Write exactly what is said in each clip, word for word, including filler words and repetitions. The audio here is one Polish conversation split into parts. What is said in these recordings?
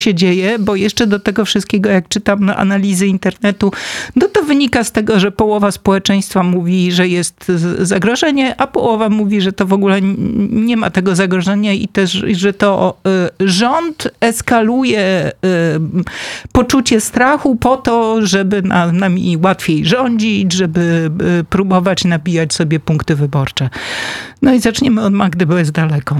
się dzieje, bo jeszcze do tego wszystkiego, jak czytam na analizy internetu, no to wynika z tego, że połowa społeczeństwa mówi, że jest zagrożenie, a połowa mówi, że to w ogóle nie ma tego zagrożenia i też, że to rząd eskaluje poczucie strachu po to, żeby nami łatwiej rządzić, żeby próbować nabijać sobie punkty wyborcze. No i zaczniemy od Magdy, bo jest daleko.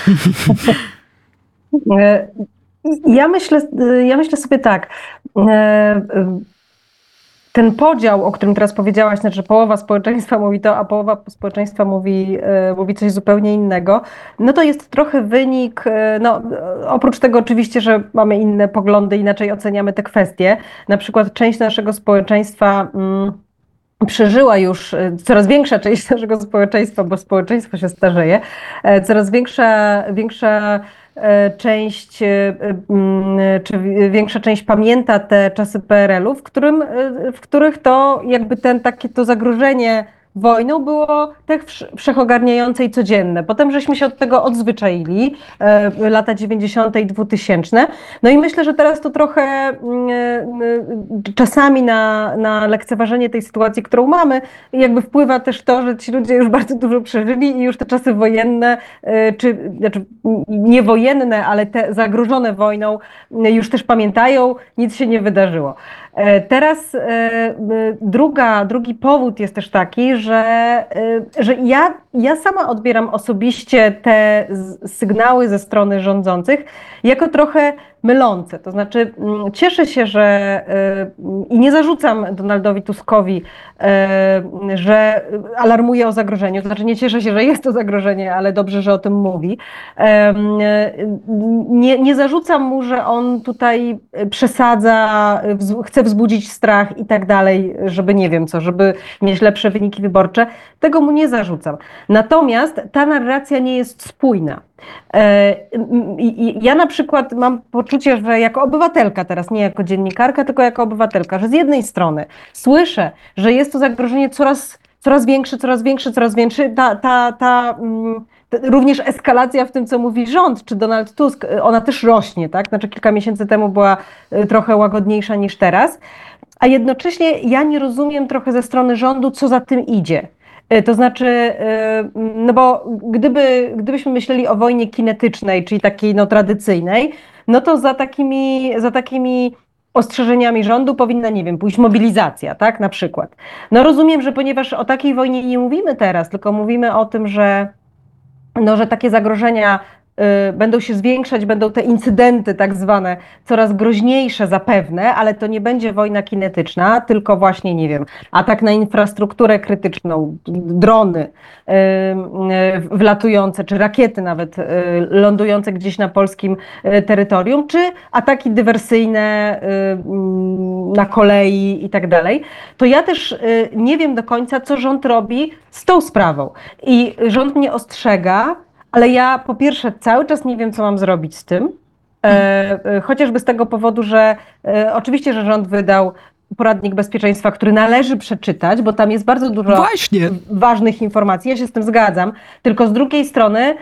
Ja myślę, ja myślę sobie tak, ten podział, o którym teraz powiedziałaś, znaczy, że połowa społeczeństwa mówi to, a połowa społeczeństwa mówi, mówi coś zupełnie innego, no to jest trochę wynik, no oprócz tego oczywiście, że mamy inne poglądy, inaczej oceniamy te kwestie, na przykład część naszego społeczeństwa mm, przeżyła już, coraz większa część naszego społeczeństwa, bo społeczeństwo się starzeje, coraz większa, większa część, czy większa część pamięta te czasy P R L u, w, którym, w których to jakby ten, takie to zagrożenie wojną było tak wszechogarniające i codzienne. Potem żeśmy się od tego odzwyczaili, lata dziewięćdziesiąte i dwutysięczne. No i myślę, że teraz to trochę czasami na, na lekceważenie tej sytuacji, którą mamy, jakby wpływa też to, że ci ludzie już bardzo dużo przeżyli i już te czasy wojenne, czy znaczy nie wojenne, ale te zagrożone wojną już też pamiętają, nic się nie wydarzyło. Teraz druga, drugi powód jest też taki, że, że ja, ja sama odbieram osobiście te sygnały ze strony rządzących jako trochę mylące. To znaczy cieszę się, że i nie zarzucam Donaldowi Tuskowi, że alarmuje o zagrożeniu. To znaczy nie cieszę się, że jest to zagrożenie, ale dobrze, że o tym mówi. Nie, nie zarzucam mu, że on tutaj przesadza, chce wzbudzić strach i tak dalej, żeby nie wiem co, żeby mieć lepsze wyniki wyborcze. Tego mu nie zarzucam. Natomiast ta narracja nie jest spójna. Ja na przykład mam poczucie, że jako obywatelka teraz, nie jako dziennikarka, tylko jako obywatelka, że z jednej strony słyszę, że jest to zagrożenie coraz, coraz większe, coraz większe, coraz większe, ta, ta, ta, ta również eskalacja w tym, co mówi rząd, czy Donald Tusk, ona też rośnie, tak? Znaczy kilka miesięcy temu była trochę łagodniejsza niż teraz, a jednocześnie ja nie rozumiem trochę ze strony rządu, co za tym idzie. To znaczy, no bo gdyby, gdybyśmy myśleli o wojnie kinetycznej, czyli takiej no, tradycyjnej, no to za takimi, za takimi ostrzeżeniami rządu powinna, nie wiem, pójść mobilizacja, tak, na przykład. No rozumiem, że ponieważ o takiej wojnie nie mówimy teraz, tylko mówimy o tym, że, no, że takie zagrożenia będą się zwiększać, będą te incydenty tak zwane coraz groźniejsze zapewne, ale to nie będzie wojna kinetyczna, tylko właśnie, nie wiem, atak na infrastrukturę krytyczną, drony wlatujące, czy rakiety nawet lądujące gdzieś na polskim terytorium, czy ataki dywersyjne na kolei i tak dalej. To ja też nie wiem do końca, co rząd robi z tą sprawą. I rząd mnie ostrzega, ale ja po pierwsze cały czas nie wiem, co mam zrobić z tym, e, chociażby z tego powodu, że e, oczywiście, że rząd wydał poradnik bezpieczeństwa, który należy przeczytać, bo tam jest bardzo dużo Właśnie. ważnych informacji, ja się z tym zgadzam, tylko z drugiej strony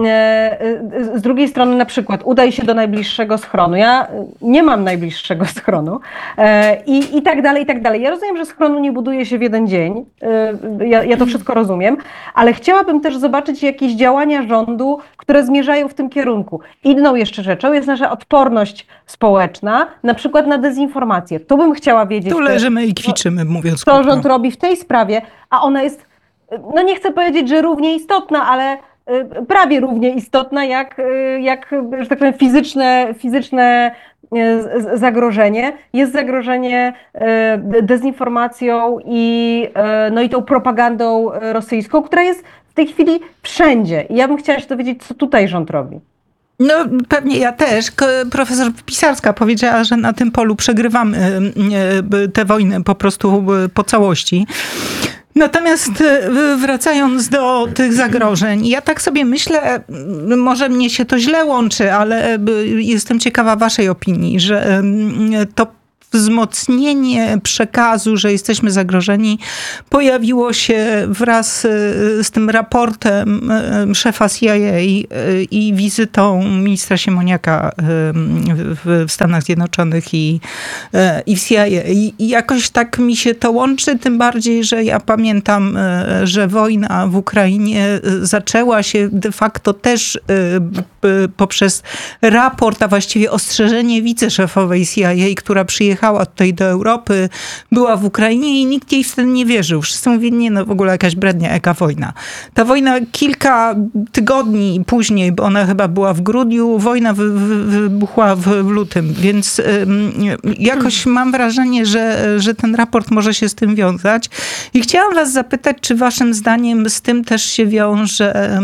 z drugiej strony na przykład udaj się do najbliższego schronu. Ja nie mam najbliższego schronu i, i tak dalej, i tak dalej. Ja rozumiem, że schronu nie buduje się w jeden dzień. Ja, ja to wszystko rozumiem, ale chciałabym też zobaczyć jakieś działania rządu, które zmierzają w tym kierunku. Inną jeszcze rzeczą jest nasza odporność społeczna, na przykład na dezinformację. Tu bym chciała wiedzieć, tu leżymy i kwiczymy, mówiąc co rząd robi w tej sprawie, a ona jest, no nie chcę powiedzieć, że równie istotna, ale prawie równie istotna jak, jak że tak powiem, fizyczne, fizyczne zagrożenie. Jest zagrożenie dezinformacją i, no i tą propagandą rosyjską, która jest w tej chwili wszędzie. I ja bym chciała się dowiedzieć, co tutaj rząd robi. No pewnie ja też. Profesor Pisarska powiedziała, że na tym polu przegrywamy tę wojnę po prostu po całości. Natomiast wracając do tych zagrożeń, ja tak sobie myślę, może mnie się to źle łączy, ale jestem ciekawa waszej opinii, że to w wzmocnienie przekazu, że jesteśmy zagrożeni, pojawiło się wraz z tym raportem szefa C I A i wizytą ministra Siemoniaka w Stanach Zjednoczonych i, i w C I A. I jakoś tak mi się to łączy, tym bardziej, że ja pamiętam, że wojna w Ukrainie zaczęła się de facto też poprzez raport, a właściwie ostrzeżenie wiceszefowej C I A, która przyjechała tutaj do Europy, była w Ukrainie i nikt jej wtedy nie wierzył. Wszyscy mówili, nie no w ogóle jakaś brednia, jaka wojna. Ta wojna kilka tygodni później, bo ona chyba była w grudniu, wojna wy, wy, wybuchła w, w lutym, więc jakoś mam wrażenie, że, że ten raport może się z tym wiązać. I chciałam was zapytać, czy waszym zdaniem z tym też się wiąże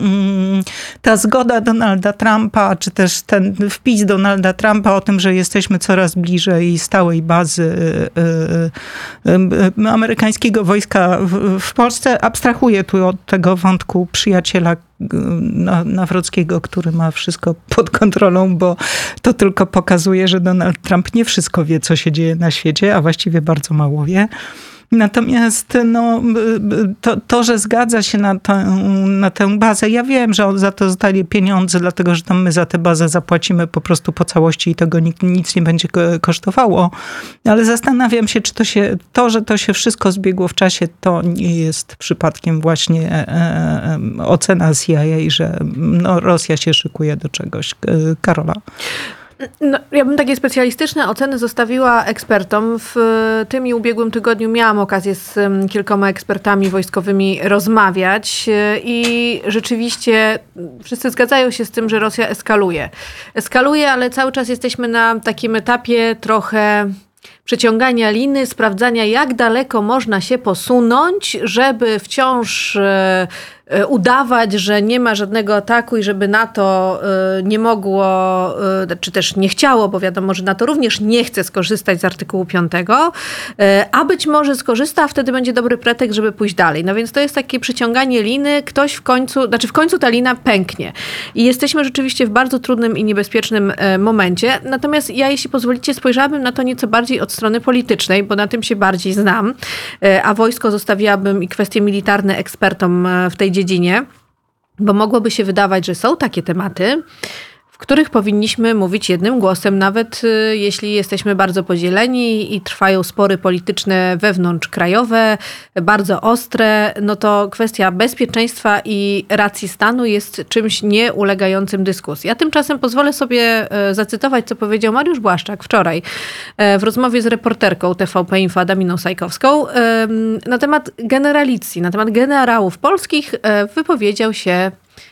ta zgoda Donalda Trumpa, czy też ten wpis Donalda Trumpa o tym, że jesteśmy coraz bliżej stałej bazy amerykańskiego wojska w Polsce. Abstrahuję tu od tego wątku przyjaciela Nawrockiego, który ma wszystko pod kontrolą, bo to tylko pokazuje, że Donald Trump nie wszystko wie, co się dzieje na świecie, a właściwie bardzo mało wie. Natomiast no, to, to, że zgadza się na tę, na tę bazę, ja wiem, że on za to zdaje pieniądze, dlatego że tam my za tę bazę zapłacimy po prostu po całości i tego nic, nic nie będzie kosztowało. Ale zastanawiam się, czy to się, to, że to się wszystko zbiegło w czasie, to nie jest przypadkiem właśnie e, e, ocena C I A, że no, Rosja się szykuje do czegoś. Karola. No, ja bym takie specjalistyczne oceny zostawiła ekspertom. W tym i ubiegłym tygodniu miałam okazję z kilkoma ekspertami wojskowymi rozmawiać i rzeczywiście wszyscy zgadzają się z tym, że Rosja eskaluje. Eskaluje, ale cały czas jesteśmy na takim etapie trochę przeciągania liny, sprawdzania, jak daleko można się posunąć, żeby wciąż udawać, że nie ma żadnego ataku i żeby NATO nie mogło, czy też nie chciało, bo wiadomo, że NATO również nie chce skorzystać z artykułu piątego, a być może skorzysta, a wtedy będzie dobry pretekst, żeby pójść dalej. No więc to jest takie przyciąganie liny, ktoś w końcu, znaczy w końcu ta lina pęknie. I jesteśmy rzeczywiście w bardzo trudnym i niebezpiecznym momencie. Natomiast ja, jeśli pozwolicie, spojrzałabym na to nieco bardziej od strony politycznej, bo na tym się bardziej znam, a wojsko zostawiłabym i kwestie militarne ekspertom w tej dziedzinie, bo mogłoby się wydawać, że są takie tematy, w których powinniśmy mówić jednym głosem, nawet jeśli jesteśmy bardzo podzieleni i trwają spory polityczne wewnątrzkrajowe, bardzo ostre, no to kwestia bezpieczeństwa i racji stanu jest czymś nieulegającym dyskusji. Ja tymczasem pozwolę sobie zacytować, co powiedział Mariusz Błaszczak wczoraj w rozmowie z reporterką T V P Info Adaminą Sajkowską na temat generalicji, na temat generałów polskich. Wypowiedział się,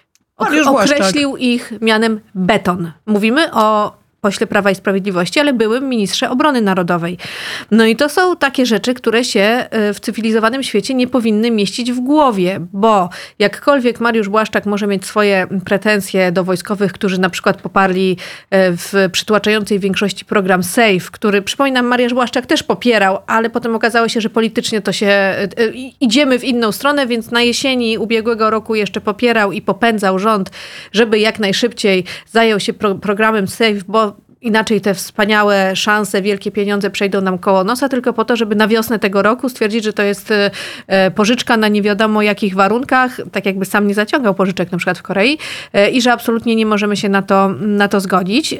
określił ich mianem beton. Mówimy o pośle Prawa i Sprawiedliwości, ale byłym ministrze obrony narodowej. No i to są takie rzeczy, które się w cywilizowanym świecie nie powinny mieścić w głowie, bo jakkolwiek Mariusz Błaszczak może mieć swoje pretensje do wojskowych, którzy na przykład poparli w przytłaczającej większości program SAFE, który, przypominam, Mariusz Błaszczak też popierał, ale potem okazało się, że politycznie to się idziemy w inną stronę, więc na jesieni ubiegłego roku jeszcze popierał i popędzał rząd, żeby jak najszybciej zajął się pro- programem SAFE, bo inaczej te wspaniałe szanse, wielkie pieniądze przejdą nam koło nosa, tylko po to, żeby na wiosnę tego roku stwierdzić, że to jest pożyczka na nie wiadomo jakich warunkach, tak jakby sam nie zaciągał pożyczek na przykład w Korei i że absolutnie nie możemy się na to, na to zgodzić.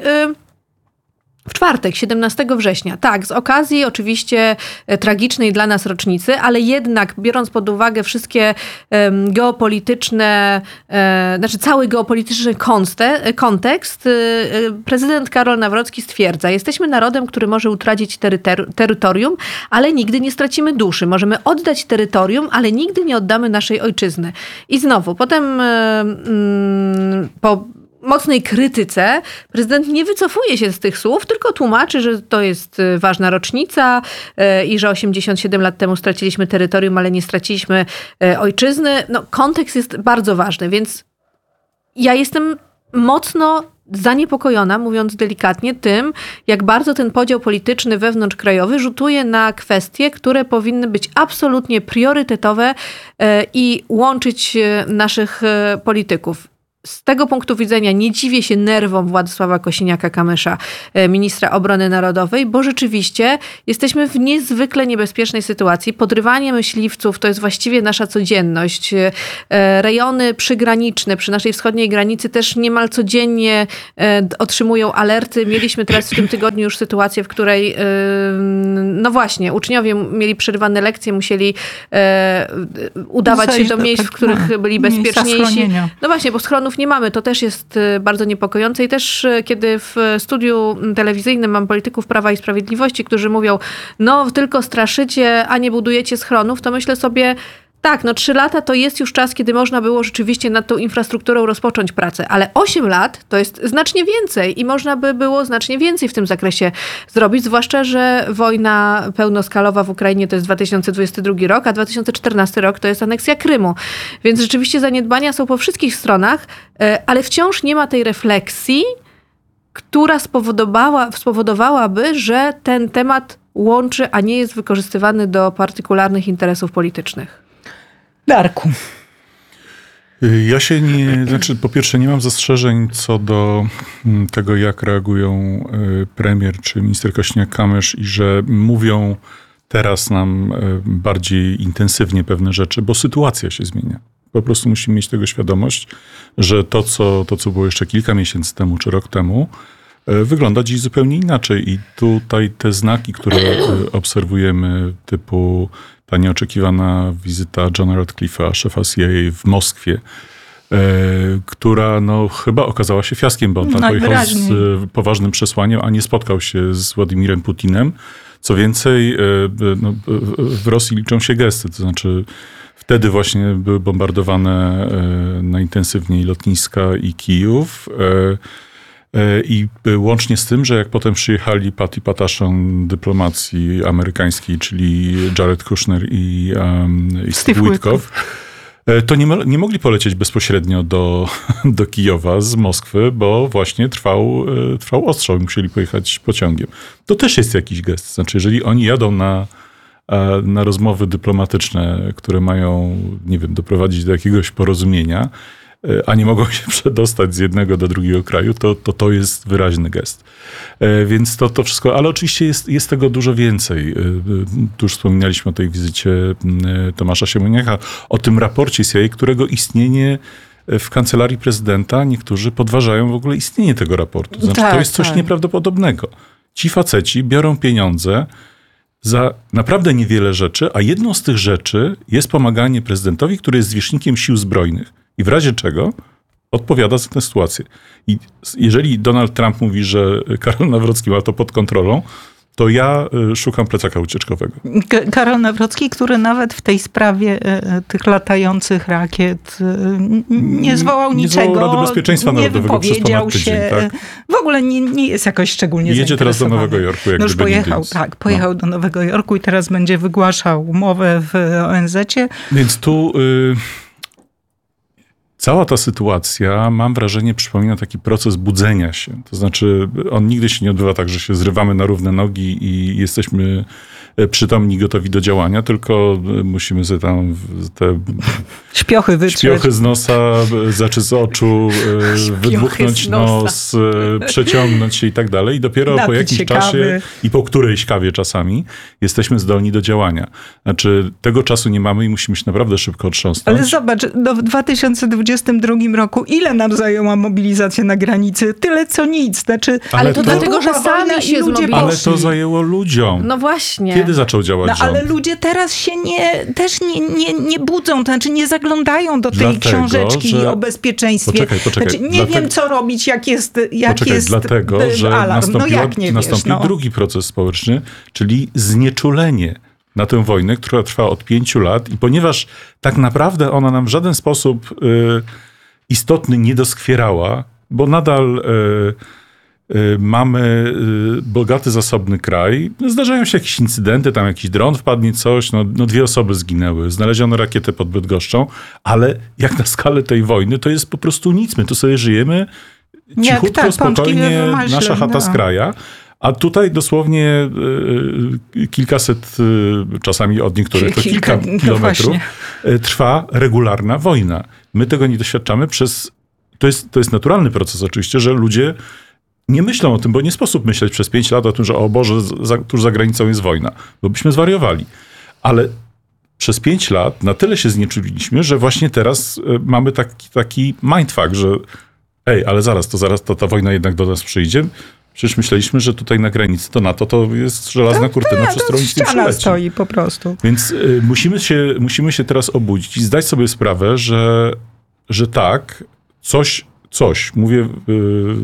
W czwartek, siedemnastego września, tak, z okazji oczywiście e, tragicznej dla nas rocznicy, ale jednak biorąc pod uwagę wszystkie e, geopolityczne, e, znaczy cały geopolityczny konste, kontekst, e, prezydent Karol Nawrocki stwierdza, jesteśmy narodem, który może utracić terytor- terytorium, ale nigdy nie stracimy duszy. Możemy oddać terytorium, ale nigdy nie oddamy naszej ojczyzny. I znowu, potem e, mm, po mocnej krytyce prezydent nie wycofuje się z tych słów, tylko tłumaczy, że to jest ważna rocznica i że osiemdziesiąt siedem lat temu straciliśmy terytorium, ale nie straciliśmy ojczyzny. No, kontekst jest bardzo ważny, więc ja jestem mocno zaniepokojona, mówiąc delikatnie, tym, jak bardzo ten podział polityczny wewnątrzkrajowy rzutuje na kwestie, które powinny być absolutnie priorytetowe i łączyć naszych polityków. z tego punktu widzenia nie dziwię się nerwom Władysława Kosiniaka-Kamysza, ministra obrony narodowej, bo rzeczywiście jesteśmy w niezwykle niebezpiecznej sytuacji. Podrywanie myśliwców to jest właściwie nasza codzienność. Rejony przygraniczne przy naszej wschodniej granicy też niemal codziennie otrzymują alerty. Mieliśmy teraz w tym tygodniu już sytuację, w której no właśnie, uczniowie mieli przerywane lekcje, musieli udawać się do miejsc, w których byli bezpieczniejsi. No właśnie, bo schronów nie mamy. To też jest bardzo niepokojące i też kiedy w studiu telewizyjnym mam polityków Prawa i Sprawiedliwości, którzy mówią, no tylko straszycie, a nie budujecie schronów, to myślę sobie, tak, no trzy lata to jest już czas, kiedy można było rzeczywiście nad tą infrastrukturą rozpocząć pracę, ale osiem lat to jest znacznie więcej i można by było znacznie więcej w tym zakresie zrobić, zwłaszcza, że wojna pełnoskalowa w Ukrainie to jest dwa tysiące dwudziesty drugi rok, a dwa tysiące czternasty rok to jest aneksja Krymu. Więc rzeczywiście zaniedbania są po wszystkich stronach, ale wciąż nie ma tej refleksji, która spowodowała, spowodowałaby, że ten temat łączy, a nie jest wykorzystywany do partykularnych interesów politycznych. Darku. Ja się nie, znaczy po pierwsze nie mam zastrzeżeń co do tego, jak reagują premier czy minister Kosiniak-Kamysz i że mówią teraz nam bardziej intensywnie pewne rzeczy, bo sytuacja się zmienia. Po prostu musimy mieć tego świadomość, że to, co, to, co było jeszcze kilka miesięcy temu czy rok temu, wygląda dziś zupełnie inaczej. I tutaj te znaki, które obserwujemy, typu ta nieoczekiwana wizyta Johna Ratcliffe'a, szefa C I A w Moskwie, e, która no, chyba okazała się fiaskiem, bo on tam pojechał z e, poważnym przesłaniem, a nie spotkał się z Władimirem Putinem. Co więcej, e, no, w Rosji liczą się gesty, to znaczy wtedy właśnie były bombardowane e, najintensywniej lotniska i Kijów. E, I łącznie z tym, że jak potem przyjechali Pat i Pataszon dyplomacji amerykańskiej, czyli Jared Kushner i, um, i Steve Witkoff, to nie, nie mogli polecieć bezpośrednio do, do Kijowa z Moskwy, bo właśnie trwał, trwał ostrzał i musieli pojechać pociągiem. To też jest jakiś gest. Znaczy, jeżeli oni jadą na, na rozmowy dyplomatyczne, które mają, nie wiem, doprowadzić do jakiegoś porozumienia, a nie mogą się przedostać z jednego do drugiego kraju, to to, to jest wyraźny gest. Więc to, to wszystko, ale oczywiście jest, jest tego dużo więcej. Tu już wspominaliśmy o tej wizycie Tomasza Siemoniaka, o tym raporcie C I A, którego istnienie w kancelarii prezydenta niektórzy podważają w ogóle istnienie tego raportu. Znaczy, tak, to jest coś tak. nieprawdopodobnego. Ci faceci biorą pieniądze za naprawdę niewiele rzeczy, a jedną z tych rzeczy jest pomaganie prezydentowi, który jest zwierzchnikiem sił zbrojnych. I w razie czego odpowiada za tę sytuację. I jeżeli Donald Trump mówi, że Karol Nawrocki ma to pod kontrolą, to ja szukam plecaka ucieczkowego. Karol Nawrocki, który nawet w tej sprawie tych latających rakiet nie zwołał nie niczego. Nie zwołał Rady Bezpieczeństwa Narodowego przez ponad tydzień. Się, tak? W ogóle nie, nie jest jakoś szczególnie Jedzie teraz do Nowego Jorku, jak no już gdyby pojechał, nic. tak, pojechał no. do Nowego Jorku i teraz będzie wygłaszał umowę w O N Z-cie. Więc tu... Y- Cała ta sytuacja, mam wrażenie, przypomina taki proces budzenia się. To znaczy, on nigdy się nie odbywa tak, że się zrywamy na równe nogi i jesteśmy przytomni, gotowi do działania, tylko musimy sobie tam te śpiochy wytrzeć. Śpiochy z nosa, zaczy z oczu, wydmuchnąć nos, przeciągnąć się i tak dalej. I dopiero Napić po jakimś czasie kawy. I po którejś kawie czasami jesteśmy zdolni do działania. Znaczy, tego czasu nie mamy i musimy się naprawdę szybko otrząsnąć. Ale zobacz, no w dwa tysiące dwudziestym drugim roku ile nam zajęła mobilizacja na granicy? Tyle co nic. Znaczy, ale, ale to, to dlatego, że sami się ludzie poszli. Ale to zajęło ludziom. No właśnie. Kiedy zaczął działać no, rząd? Ale ludzie teraz się nie, też nie, nie, nie budzą, to znaczy nie zaglądają do tej dlatego, książeczki że... o bezpieczeństwie. Poczekaj, poczekaj. Znaczy, nie dlatego... wiem, co robić, jak jest, jak poczekaj, jest dlatego, że alarm. nastąpiła, no jak nie nastąpił wiesz, no. drugi proces społeczny, czyli znieczulenie na tę wojnę, która trwa od pięciu lat i ponieważ tak naprawdę ona nam w żaden sposób y, istotny nie doskwierała, bo nadal y, y, mamy y, bogaty, zasobny kraj. Zdarzają się jakieś incydenty, tam jakiś dron wpadnie, coś, no, no dwie osoby zginęły, znaleziono rakietę pod Bydgoszczą, ale jak na skalę tej wojny, to jest po prostu nic. My tu sobie żyjemy cichutko, tak, spokojnie, nasza chata no. z kraja. A tutaj dosłownie y, kilkaset, y, czasami od niektórych to kilka, kilka kilometrów, no trwa regularna wojna. My tego nie doświadczamy przez to jest, to jest naturalny proces oczywiście, że ludzie nie myślą o tym, bo nie sposób myśleć przez pięć lat o tym, że o Boże, za, tuż za granicą jest wojna, bo byśmy zwariowali. Ale przez pięć lat na tyle się znieczuliliśmy, że właśnie teraz mamy taki, taki mindfuck, że ej, ale zaraz, to zaraz to ta wojna jednak do nas przyjdzie. Przecież myśleliśmy, że tutaj na granicy to NATO to jest żelazna kurtyna, przez którą nic nie przyleci. Stoi po prostu. Więc y, musimy, się, musimy się teraz obudzić i zdać sobie sprawę, że, że tak, coś, coś, mówię y,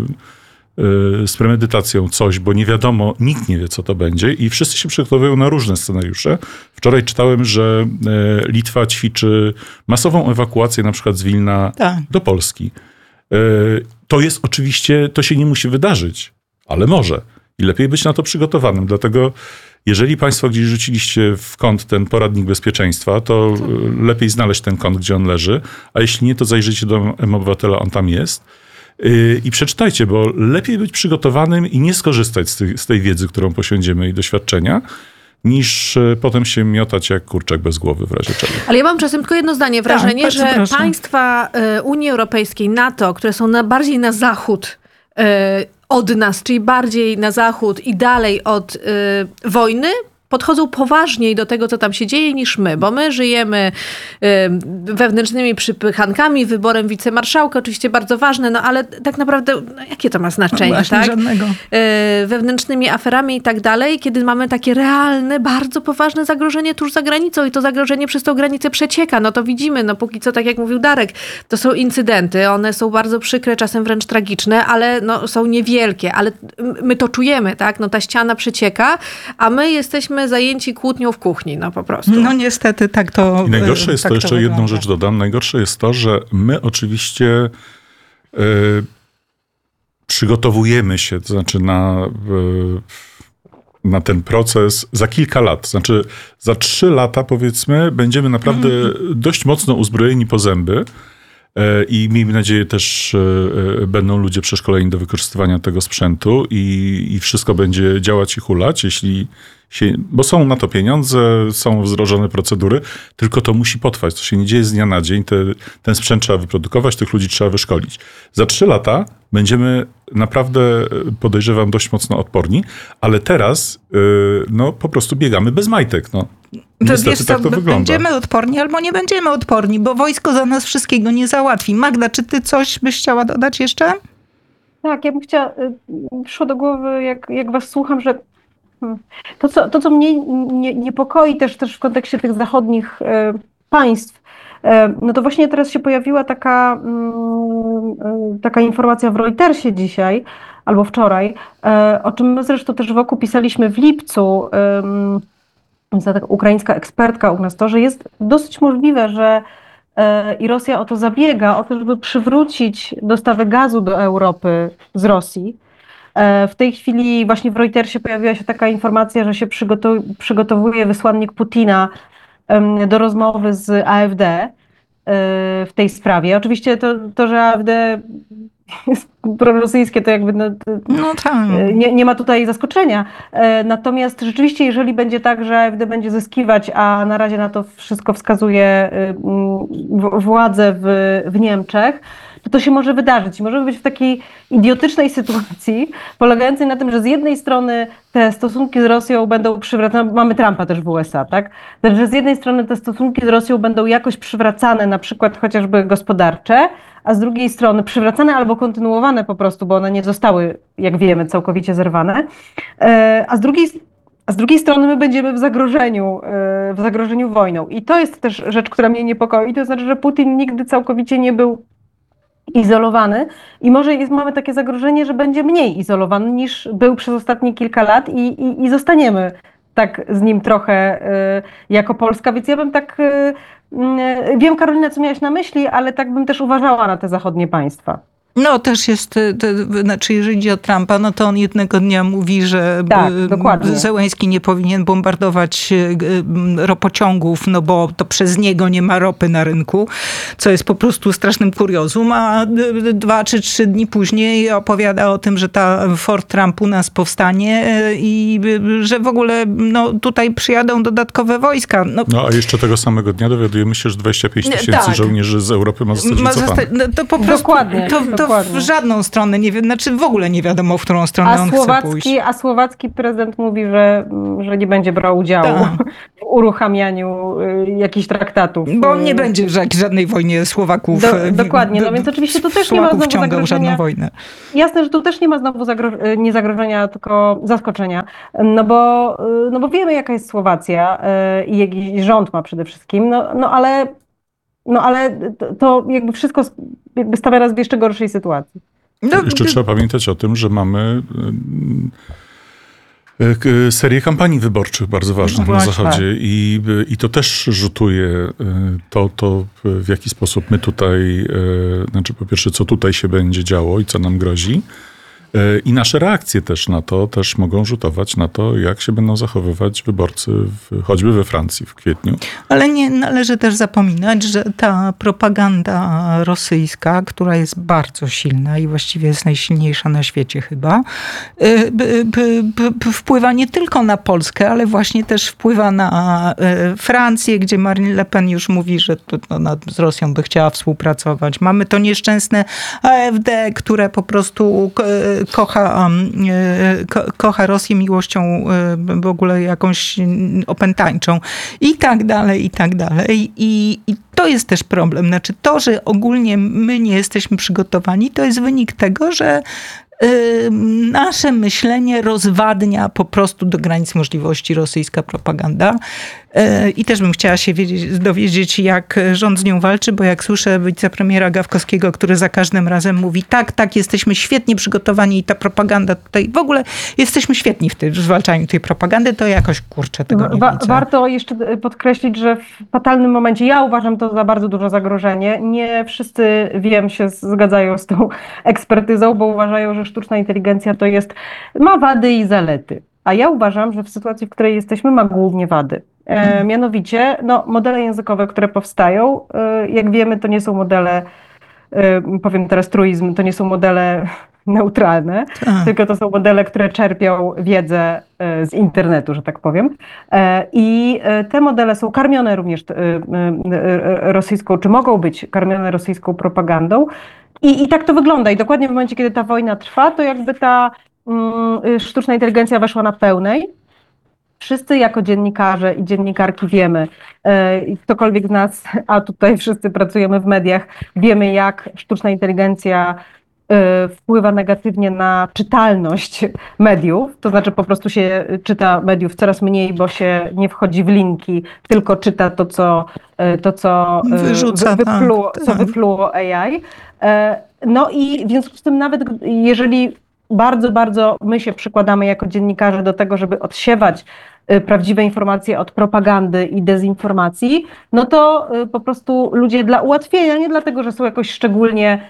y, z premedytacją coś, bo nie wiadomo, nikt nie wie, co to będzie i wszyscy się przygotowują na różne scenariusze. Wczoraj czytałem, że y, Litwa ćwiczy masową ewakuację na przykład z Wilna tak. do Polski. Y, to jest oczywiście, to się nie musi wydarzyć. Ale może. I lepiej być na to przygotowanym. Dlatego jeżeli państwo gdzieś rzuciliście w kąt ten poradnik bezpieczeństwa, to lepiej znaleźć ten kąt, gdzie on leży. A jeśli nie, to zajrzyjcie do M-Obywatela, on tam jest. I przeczytajcie, bo lepiej być przygotowanym i nie skorzystać z tej, z tej wiedzy, którą posiądziemy i doświadczenia, niż potem się miotać jak kurczak bez głowy w razie czego. Ale ja mam czasem tylko jedno zdanie, wrażenie, tak, że proszę. państwa Unii Europejskiej, NATO, które są na, bardziej na zachód od nas, czyli bardziej na zachód i dalej od y, wojny, podchodzą poważniej do tego, co tam się dzieje, niż my, bo my żyjemy y, wewnętrznymi przypychankami, wyborem wicemarszałka, oczywiście bardzo ważne, no ale tak naprawdę, no, jakie to ma znaczenie, Właśnie tak? żadnego. Y, wewnętrznymi aferami i tak dalej, kiedy mamy takie realne, bardzo poważne zagrożenie tuż za granicą i to zagrożenie przez tą granicę przecieka, no to widzimy, no póki co, tak jak mówił Darek, to są incydenty, one są bardzo przykre, czasem wręcz tragiczne, ale no, są niewielkie, ale my to czujemy, tak? No ta ściana przecieka, a my jesteśmy zajęci kłótnią w kuchni, no po prostu. No niestety tak to I najgorsze jest tak to, jeszcze wygląda. jedną rzecz dodam, najgorsze jest to, że my oczywiście y, przygotowujemy się, to znaczy na, y, na ten proces za kilka lat. Znaczy za trzy lata powiedzmy będziemy naprawdę mm. dość mocno uzbrojeni po zęby. I miejmy nadzieję też będą ludzie przeszkoleni do wykorzystywania tego sprzętu i, i wszystko będzie działać i hulać, jeśli się, bo są na to pieniądze, są wdrożone procedury, tylko to musi potrwać. To się nie dzieje z dnia na dzień. Te, ten sprzęt trzeba wyprodukować, tych ludzi trzeba wyszkolić. Za trzy lata będziemy naprawdę, podejrzewam, dość mocno odporni, ale teraz no, po prostu biegamy bez majtek. No. To Niestety wiesz co, tak to wygląda. będziemy odporni albo nie będziemy odporni, bo wojsko za nas wszystkiego nie załatwi. Magda, czy ty coś byś chciała dodać jeszcze? Tak, ja bym chciała, przyszło do głowy, jak, jak was słucham, że to, co, to, co mnie nie, niepokoi też, też w kontekście tych zachodnich e, państw, e, no to właśnie teraz się pojawiła taka, mm, taka informacja w Reutersie dzisiaj, albo wczoraj, e, o czym my zresztą też wokół pisaliśmy w lipcu, e, ta taka ukraińska ekspertka u nas to, że jest dosyć możliwe, że e, i Rosja o to zabiega, o to, żeby przywrócić dostawę gazu do Europy z Rosji. W tej chwili właśnie w Reutersie pojawiła się taka informacja, że się przygotow- przygotowuje wysłannik Putina do rozmowy z A F D w tej sprawie. Oczywiście to, to że A F D jest prorosyjskie, to jakby no, to no tak. nie, nie ma tutaj zaskoczenia. Natomiast rzeczywiście, jeżeli będzie tak, że A F D będzie zyskiwać, a na razie na to wszystko wskazuje władze w, w Niemczech, to to się może wydarzyć. Możemy być w takiej idiotycznej sytuacji, polegającej na tym, że z jednej strony te stosunki z Rosją będą przywracane, mamy Trumpa też w U S A, tak? Że z jednej strony te stosunki z Rosją będą jakoś przywracane, na przykład chociażby gospodarcze, a z drugiej strony przywracane albo kontynuowane po prostu, bo one nie zostały, jak wiemy, całkowicie zerwane, a z drugiej A z drugiej strony my będziemy w zagrożeniu, w zagrożeniu wojną. I to jest też rzecz, która mnie niepokoi. To znaczy, że Putin nigdy całkowicie nie był izolowany i może jest, mamy takie zagrożenie, że będzie mniej izolowany niż był przez ostatnie kilka lat i, i, i zostaniemy tak z nim trochę y, jako Polska. Więc ja bym tak, y, y, wiem Karolina, co miałaś na myśli, ale tak bym też uważała na te zachodnie państwa. No też jest, to, znaczy jeżeli chodzi o Trumpa, no to on jednego dnia mówi, że Tak, dokładnie. Zełenski nie powinien bombardować ropociągów, no bo to przez niego nie ma ropy na rynku, co jest po prostu strasznym kuriozum, a dwa czy trzy dni później opowiada o tym, że ta Fort Trump u nas powstanie i że w ogóle no, tutaj przyjadą dodatkowe wojska. No, no a jeszcze tego samego dnia dowiadujemy się, że dwadzieścia pięć tysięcy tak. żołnierzy z Europy ma zostać ma wycofane. Zosta- no, to po prostu Dokładnie. to, to w żadną stronę nie wiem, znaczy w ogóle nie wiadomo, w którą stronę a on chce pójść. A słowacki prezydent mówi, że, że nie będzie brał udziału Ta. w uruchamianiu y, jakichś traktatów. Bo on nie będzie w żadnej wojnie Słowaków. Do, dokładnie, no więc oczywiście tu też nie ma znowu zagrożenia. żadną wojnę. Jasne, że tu też nie ma znowu zagro- nie zagrożenia, tylko zaskoczenia. No bo, no bo wiemy, jaka jest Słowacja y, i jaki rząd ma przede wszystkim, no, no ale, no ale to, to jakby wszystko jakby stawia nas w jeszcze gorszej sytuacji. No, jeszcze ty... trzeba pamiętać o tym, że mamy serię kampanii wyborczych bardzo ważnych no na Zachodzie i, i to też rzutuje to, to, w jaki sposób my tutaj, znaczy po pierwsze, co tutaj się będzie działo i co nam grozi. I nasze reakcje też na to też mogą rzutować na to, jak się będą zachowywać wyborcy w, choćby we Francji w kwietniu. Ale nie należy też zapominać, że ta propaganda rosyjska, która jest bardzo silna i właściwie jest najsilniejsza na świecie chyba, b, b, b, wpływa nie tylko na Polskę, ale właśnie też wpływa na Francję, gdzie Marine Le Pen już mówi, że ona z Rosją by chciała współpracować. Mamy to nieszczęsne A F D, które po prostu kocha, ko, kocha Rosję miłością w ogóle jakąś opętańczą i tak dalej, i tak dalej. I, i to jest też problem. Znaczy to, że ogólnie my nie jesteśmy przygotowani, to jest wynik tego, że nasze myślenie rozwadnia po prostu do granic możliwości rosyjska propaganda. I też bym chciała się wiedzieć, dowiedzieć, jak rząd z nią walczy, bo jak słyszę wicepremiera Gawkowskiego, który za każdym razem mówi, tak, tak, jesteśmy świetnie przygotowani i ta propaganda tutaj, w ogóle jesteśmy świetni w, tym, w zwalczaniu tej propagandy, to jakoś, kurczę, tego nie Wa- widzę. Warto jeszcze podkreślić, że w fatalnym momencie, ja uważam to za bardzo duże zagrożenie. Nie wszyscy, wiem, się zgadzają z tą ekspertyzą, bo uważają, że sztuczna inteligencja to jest, ma wady i zalety. A ja uważam, że w sytuacji, w której jesteśmy, ma głównie wady. E, mianowicie, no, modele językowe, które powstają, e, jak wiemy, to nie są modele, e, powiem teraz truizm, to nie są modele neutralne, A. tylko to są modele, które czerpią wiedzę e, z internetu, że tak powiem. E, I e, te modele są karmione również e, e, rosyjską, czy mogą być karmione rosyjską propagandą. I, I tak to wygląda. I dokładnie w momencie, kiedy ta wojna trwa, to jakby ta mm, sztuczna inteligencja weszła na pełnej. Wszyscy jako dziennikarze i dziennikarki wiemy, i ktokolwiek z nas, a tutaj wszyscy pracujemy w mediach, wiemy, jak sztuczna inteligencja wpływa negatywnie na czytalność mediów, to znaczy po prostu się czyta mediów coraz mniej, bo się nie wchodzi w linki, tylko czyta to, co, to, co, Wyrzuca, wypluło, tak, co tak. wypluło A I. No i w związku z tym nawet jeżeli bardzo, bardzo my się przykładamy jako dziennikarze do tego, żeby odsiewać prawdziwe informacje od propagandy i dezinformacji, no to po prostu ludzie dla ułatwienia, nie dlatego, że są jakoś szczególnie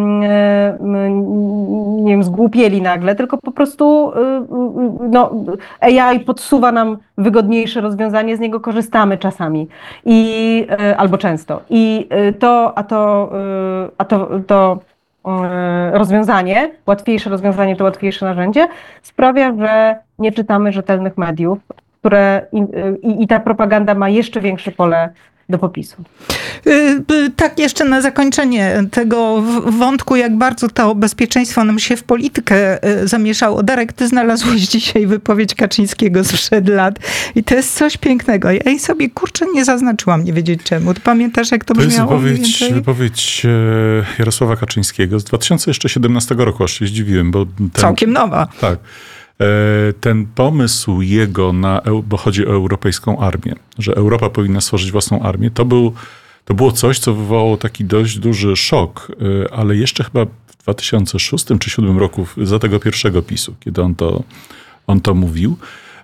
nie wiem, zgłupieli nagle, tylko po prostu no, A I podsuwa nam wygodniejsze rozwiązanie, z niego korzystamy czasami i albo często. I to, a to, a to, to rozwiązanie, łatwiejsze rozwiązanie, to łatwiejsze narzędzie sprawia, że nie czytamy rzetelnych mediów, które i, i, i ta propaganda ma jeszcze większe pole do popisu. Tak, jeszcze na zakończenie tego wątku, jak bardzo to bezpieczeństwo nam się w politykę zamieszało. Darek, ty znalazłeś dzisiaj wypowiedź Kaczyńskiego sprzed lat i to jest coś pięknego. Ja jej sobie, kurczę, nie zaznaczyłam, nie wiedzieć czemu. Ty pamiętasz, jak to, to brzmiało? To jest wypowiedź, wypowiedź Jarosława Kaczyńskiego z dwa tysiące siedemnastego roku, aż się zdziwiłem, bo... Ten, całkiem nowa. Tak. Ten pomysł jego, na, bo chodzi o europejską armię, że Europa powinna stworzyć własną armię, to, był, to było coś, co wywołało taki dość duży szok, ale jeszcze chyba w dwa tysiące szóstym czy dwa tysiące siódmym roku, za tego pierwszego PiSu, kiedy on to, on to mówił.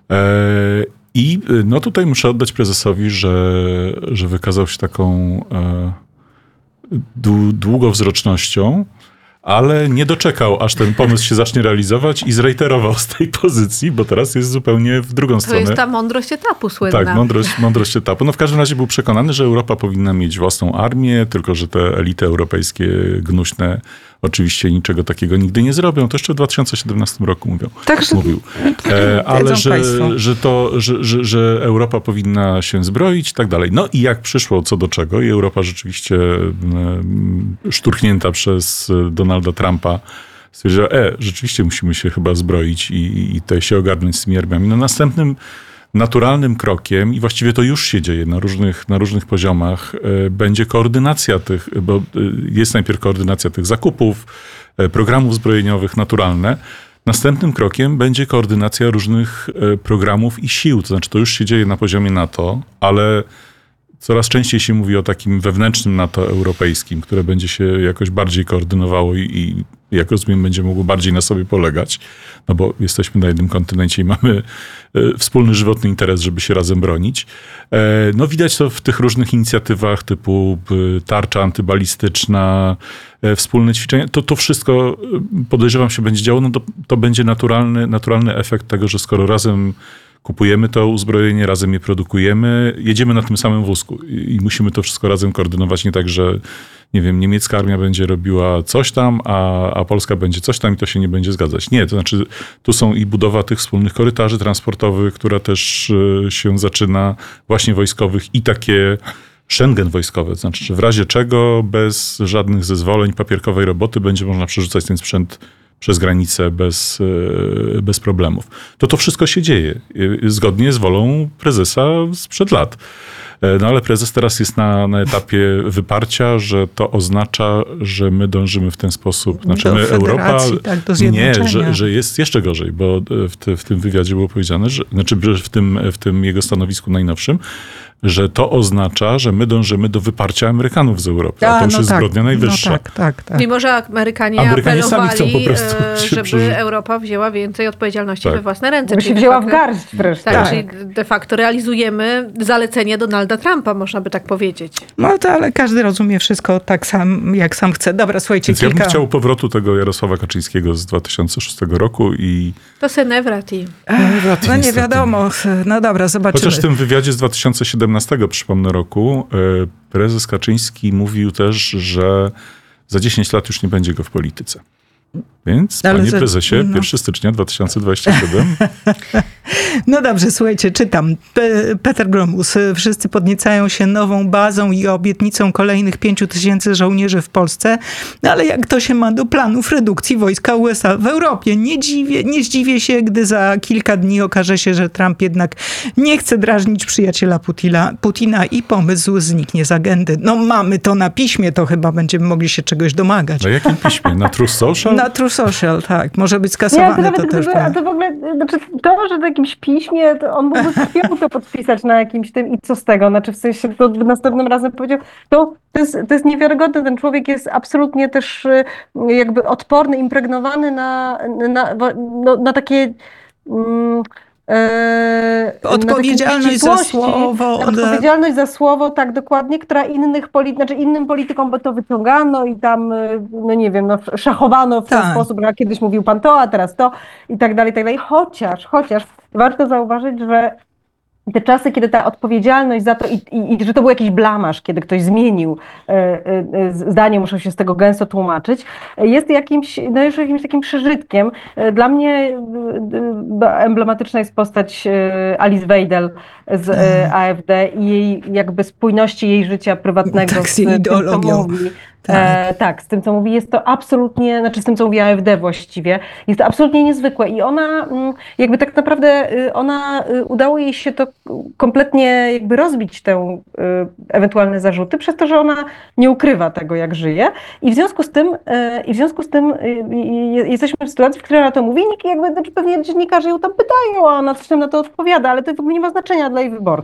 I no tutaj muszę oddać prezesowi, że, że wykazał się taką długowzrocznością, ale nie doczekał, aż ten pomysł się zacznie realizować i zrejterował z tej pozycji, bo teraz jest zupełnie w drugą To stronę. jest ta mądrość etapu słynna. Tak, mądrość, mądrość etapu. No w każdym razie był przekonany, że Europa powinna mieć własną armię, tylko że te elity europejskie gnuśne oczywiście niczego takiego nigdy nie zrobią. To jeszcze w dwa tysiące siedemnastym roku mówią, Także mówił. E, ale że, państwo. że, to, że, że, że Europa powinna się zbroić i tak dalej. No i jak przyszło co do czego i Europa rzeczywiście e, szturchnięta przez Donalda Trumpa stwierdziła, e, rzeczywiście musimy się chyba zbroić i, i tutaj się ogarnąć z tymi armiami. No następnym naturalnym krokiem, i właściwie to już się dzieje na różnych, na różnych poziomach, y, będzie koordynacja tych, bo y, jest najpierw koordynacja tych zakupów, y, programów zbrojeniowych, naturalne. Następnym krokiem będzie koordynacja różnych y, programów i sił. To znaczy, to już się dzieje na poziomie NATO, ale coraz częściej się mówi o takim wewnętrznym NATO europejskim, które będzie się jakoś bardziej koordynowało i, i jak rozumiem, będzie mogło bardziej na sobie polegać, no bo jesteśmy na jednym kontynencie i mamy e, wspólny żywotny interes, żeby się razem bronić. E, no widać to w tych różnych inicjatywach typu e, tarcza antybalistyczna, e, wspólne ćwiczenia. To, to wszystko e, podejrzewam się będzie działo, no to, to będzie naturalny, naturalny efekt tego, że skoro razem kupujemy to uzbrojenie, razem je produkujemy, jedziemy na tym samym wózku i, i musimy to wszystko razem koordynować, nie tak, że nie wiem, niemiecka armia będzie robiła coś tam, a, a Polska będzie coś tam i to się nie będzie zgadzać. Nie, to znaczy tu są i budowa tych wspólnych korytarzy transportowych, która też y, się zaczyna, właśnie wojskowych i takie Schengen wojskowe, to znaczy, że w razie czego bez żadnych zezwoleń, papierkowej roboty będzie można przerzucać ten sprzęt przez granicę bez, bez problemów. To to wszystko się dzieje zgodnie z wolą prezesa sprzed lat. No ale prezes teraz jest na, na etapie wyparcia, że to oznacza, że my dążymy w ten sposób. Znaczy do my, Europa, tak, do nie, że, że jest jeszcze gorzej, bo w, te, w tym wywiadzie było powiedziane, że, znaczy w tym, w tym jego stanowisku najnowszym, że to oznacza, że my dążymy do wyparcia Amerykanów z Europy. A, a to już no jest tak, zbrodnia najwyższa. No tak, tak, tak. Mimo, że Amerykanie, Amerykanie sami apelowali, chcą po prostu się żeby przeżyć. Europa wzięła więcej odpowiedzialności Tak. we własne ręce. Żeby Czyli się de wzięła w facto- garść wreszcie. Tak, Tak. czyli de facto realizujemy zalecenie Donalda Trumpa, można by tak powiedzieć. No to ale każdy rozumie wszystko tak sam, jak sam chce. Dobra, słuchajcie, Więc ja kilka... bym chciał powrotu tego Jarosława Kaczyńskiego z dwa tysiące szóstego roku i... To se nevrati. No nie niestety. wiadomo. No dobra, zobaczymy. Chociaż w tym wywiadzie z dwa tysiące siedemnastego, przypomnę, roku, prezes Kaczyński mówił też, że za dziesięć lat już nie będzie go w polityce. Więc, Ale panie za- prezesie, no. pierwszego stycznia dwa tysiące dwudziestego siódmego No dobrze, słuchajcie, czytam. Pe- Peter Gromus. Wszyscy podniecają się nową bazą i obietnicą kolejnych pięciu tysięcy żołnierzy w Polsce, no ale jak to się ma do planów redukcji wojska U S A w Europie? Nie, dziwię, nie zdziwię się, gdy za kilka dni okaże się, że Trump jednak nie chce drażnić przyjaciela Putina, Putina i pomysł zniknie z agendy. No mamy to na piśmie, to chyba będziemy mogli się czegoś domagać. Na jakim piśmie? Na Truth Social? Na True Social, tak. Może być Nie, to skasowane, nawet, to też. a powiem. to w ogóle, znaczy to, że w jakimś piśmie, to on mógłby krwią to podpisać na jakimś tym i co z tego, znaczy w sensie to następnym razem powiedział, to, to, jest, to jest niewiarygodne, ten człowiek jest absolutnie też y, jakby odporny, impregnowany na, na, no, na takie... Mm, e, Odpowiedzialność na takie za ścisłości, słowo, na za- Odpowiedzialność za słowo, tak dokładnie, która innych poli, znaczy innym politykom by to wyciągano i tam, y, no nie wiem, no, szachowano w ten Tak. sposób, a kiedyś mówił pan to, a teraz to i tak dalej, i tak dalej. Chociaż, chociaż warto zauważyć, że te czasy, kiedy ta odpowiedzialność za to i, i, i że to był jakiś blamaż, kiedy ktoś zmienił e, e, zdanie, muszę się z tego gęsto tłumaczyć, jest jakimś, no już jakimś takim przeżytkiem. E, Dla mnie e, emblematyczna jest postać e, Alice Weidel z e, A F D i jej jakby spójności jej życia prywatnego Tak, z z jej tym, ideologią. co mówi. Tak. E, tak, z tym, co mówi, jest to absolutnie, znaczy z tym, co mówi A F D właściwie, jest to absolutnie niezwykłe i ona mm, jakby tak naprawdę, y, ona, y, udało jej się to kompletnie jakby rozbić te y, ewentualne zarzuty, przez to, że ona nie ukrywa tego, jak żyje i w związku z tym, y, i w związku z tym y, y, jesteśmy w sytuacji, w której ona to mówi, nikt jakby, znaczy pewnie dziennikarze ją tam pytają, a ona coś tam na to odpowiada, ale to w ogóle nie ma znaczenia dla jej wyborców.